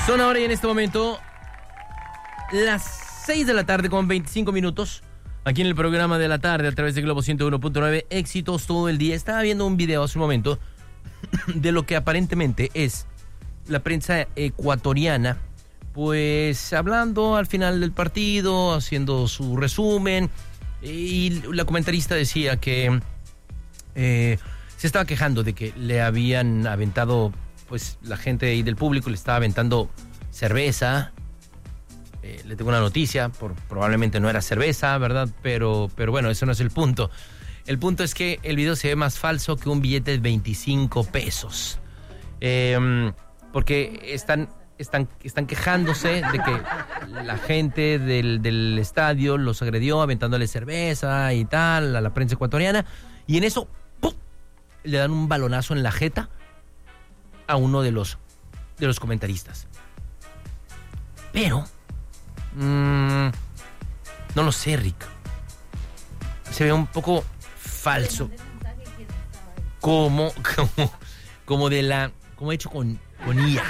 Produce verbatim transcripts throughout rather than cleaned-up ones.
Son ahora y en este momento las seis de la tarde con veinticinco minutos. Aquí en el programa de la tarde a través de Globo ciento uno punto nueve. Éxitos todo el día. Estaba viendo un video hace un momento de lo que aparentemente es la prensa ecuatoriana, pues hablando al final del partido, haciendo su resumen, y la comentarista decía que eh, se estaba quejando de que le habían aventado, pues la gente ahí del público le estaba aventando cerveza. Eh, le tengo una noticia, por, probablemente no era cerveza, ¿verdad? Pero, pero bueno, eso no es el punto. El punto es que el video se ve más falso que un billete de veinticinco pesos. Eh, porque están, están, están quejándose de que la gente del, del estadio los agredió aventándole cerveza y tal a la prensa ecuatoriana. Y en eso, ¡pum!, le dan un balonazo en la jeta a uno de los, de los comentaristas. Pero, mmm, no lo sé, Rick. Se ve un poco falso. Como, como, como de la, como hecho con, con I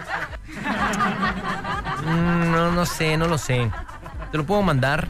A. Mm, no, no sé, no lo sé. Te lo puedo mandar.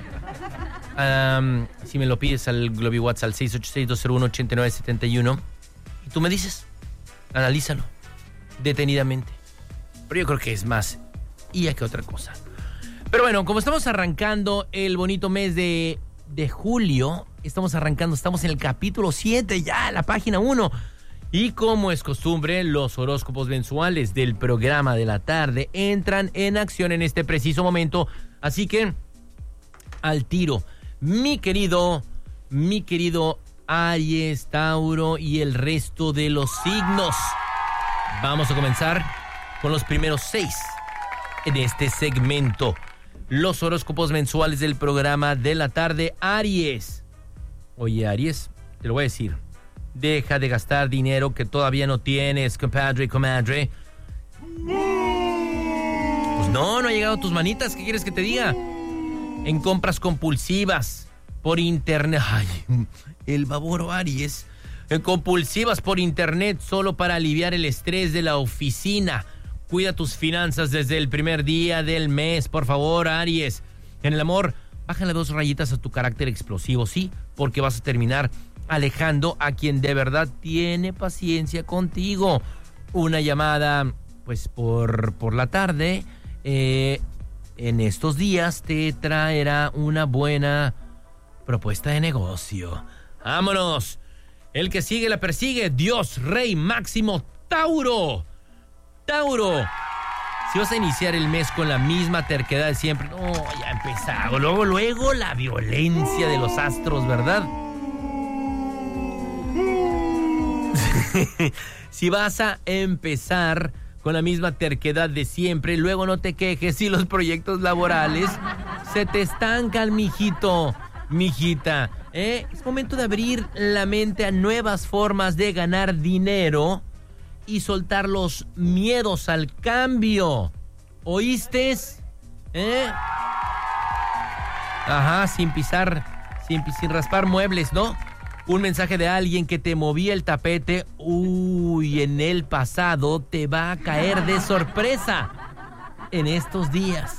Um, si me lo pides al Globi WhatsApp al seis ocho seis, dos cero uno, ocho nueve siete uno. Y tú me dices, analízalo detenidamente. Pero yo creo que es más I A que otra cosa. Pero bueno, como estamos arrancando el bonito mes de, de julio, estamos arrancando, estamos en el capítulo siete ya, la página uno. Y como es costumbre, los horóscopos mensuales del programa de la tarde entran en acción en este preciso momento. Así que, al tiro, mi querido, mi querido Aries, Tauro y el resto de los signos. Vamos a comenzar con los primeros seis en este segmento. Los horóscopos mensuales del programa de la tarde. Aries. Oye, Aries, te lo voy a decir. Deja de gastar dinero que todavía no tienes, compadre, comadre. Pues no, no ha llegado a tus manitas. ¿Qué quieres que te diga? En compras compulsivas por internet. Ay, el baboro Aries. En compulsivas por internet solo para aliviar el estrés de la oficina. Cuida tus finanzas desde el primer día del mes, por favor, Aries. En el amor, bájale dos rayitas a tu carácter explosivo, sí, porque vas a terminar alejando a quien de verdad tiene paciencia contigo. Una llamada, pues, por, por la tarde, eh, en estos días te traerá una buena propuesta de negocio. ¡Vámonos! El que sigue la persigue. Dios, Rey Máximo, Tauro. Tauro, si vas a iniciar el mes con la misma terquedad de siempre, no, ya ha empezado. Luego, luego la violencia de los astros, ¿verdad? Si vas a empezar con la misma terquedad de siempre, luego no te quejes si los proyectos laborales se te estancan, mijito, mijita. ¿eh? Es momento de abrir la mente a nuevas formas de ganar dinero y soltar los miedos al cambio. ¿Oíste? ¿Eh? Ajá, sin pisar, sin, sin raspar muebles, ¿no? Un mensaje de alguien que te movía el tapete, uy, en el pasado, te va a caer de sorpresa en estos días.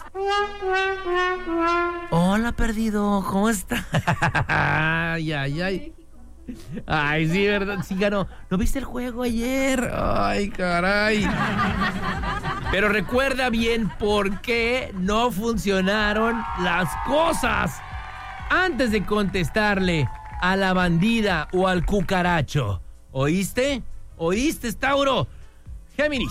Hola, perdido, ¿cómo está? Ay, ay, ay. Ay, sí, ¿verdad? Sí ganó. ¿No viste el juego ayer? Ay, caray. Pero recuerda bien por qué no funcionaron las cosas antes de contestarle a la bandida o al cucaracho. ¿Oíste? ¿Oíste, Tauro? Géminis.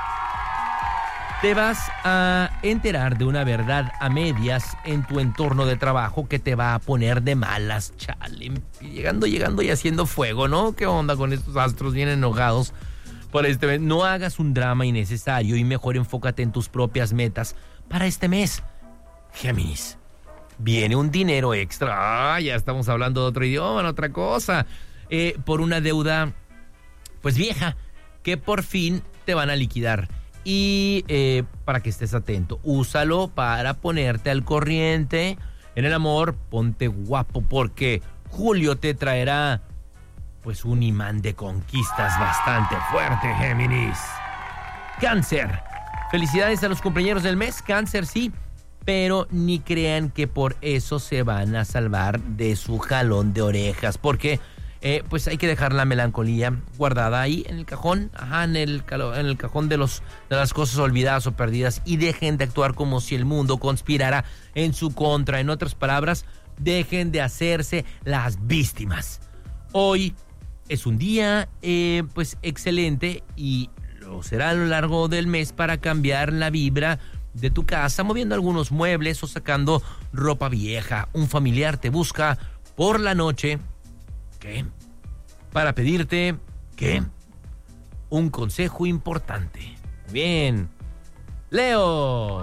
Te vas a enterar de una verdad a medias en tu entorno de trabajo que te va a poner de malas, chale. Llegando, llegando y haciendo fuego, ¿no? ¿Qué onda con estos astros bien enojados por este mes? No hagas un drama innecesario y mejor enfócate en tus propias metas para este mes. Géminis. Viene un dinero extra. Ah, ya estamos hablando de otro idioma, otra cosa. Eh, por una deuda, pues vieja, que por fin te van a liquidar. Y eh, para que estés atento, úsalo para ponerte al corriente. En el amor, ponte guapo porque julio te traerá pues un imán de conquistas bastante fuerte, Géminis. Cáncer. Felicidades a los cumpleaños del mes, Cáncer, sí, pero ni crean que por eso se van a salvar de su jalón de orejas, porque eh, pues hay que dejar la melancolía guardada ahí en el cajón, ajá, en el, en el cajón de, los, de las cosas olvidadas o perdidas, y dejen de actuar como si el mundo conspirara en su contra. En otras palabras, dejen de hacerse las víctimas. Hoy es un día eh, pues excelente, y lo será a lo largo del mes, para cambiar la vibra de tu casa, moviendo algunos muebles o sacando ropa vieja. Un familiar te busca por la noche, ¿qué? Para pedirte, ¿qué? Un consejo importante. Bien. Leo.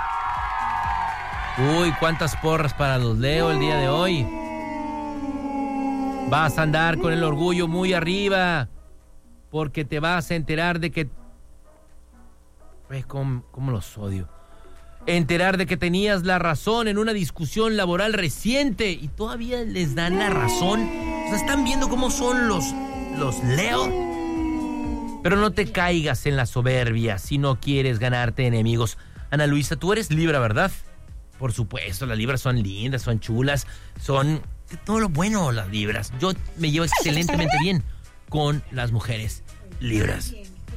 Uy, cuántas porras para los Leo el día de hoy. Vas a andar con el orgullo muy arriba, porque te vas a enterar de que... Pues, ¿cómo, cómo los odio? Enterar de que tenías la razón en una discusión laboral reciente, y todavía les dan la razón. O sea, ¿están viendo cómo son los, los Leo? Pero no te caigas en la soberbia si no quieres ganarte enemigos. Ana Luisa, tú eres Libra, ¿verdad? Por supuesto, las Libras son lindas, son chulas, son todo lo bueno las Libras. Yo me llevo excelentemente bien con las mujeres Libras.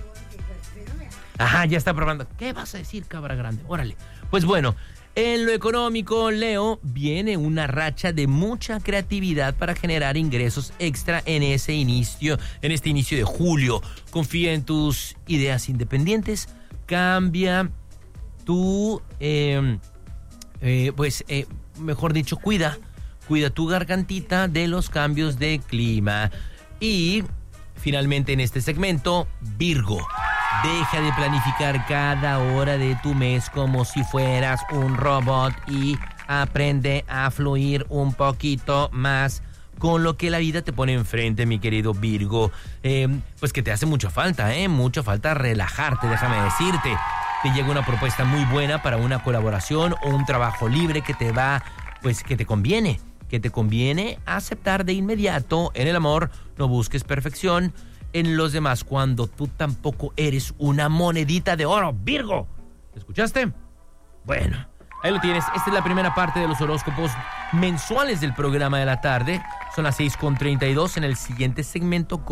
Ajá, ya está probando. ¿Qué vas a decir, cabra grande? Órale. Pues bueno, en lo económico, Leo, viene una racha de mucha creatividad para generar ingresos extra en ese inicio, en este inicio de julio. Confía en tus ideas independientes, cambia tu, eh, eh, pues, eh, mejor dicho, cuida, cuida tu gargantita de los cambios de clima. Y finalmente en este segmento, Virgo. Deja de planificar cada hora de tu mes como si fueras un robot y aprende a fluir un poquito más con lo que la vida te pone enfrente, mi querido Virgo. Eh, pues que te hace mucha falta, ¿eh? Mucha falta relajarte, déjame decirte. Te llega una propuesta muy buena para una colaboración o un trabajo libre que te va, pues que te conviene, que te conviene aceptar de inmediato. En el amor, no busques perfección en los demás cuando tú tampoco eres una monedita de oro, Virgo. ¿Escuchaste? Bueno, ahí lo tienes. Esta es la primera parte de los horóscopos mensuales del programa de la tarde. Son las seis con treinta y dos. En el siguiente segmento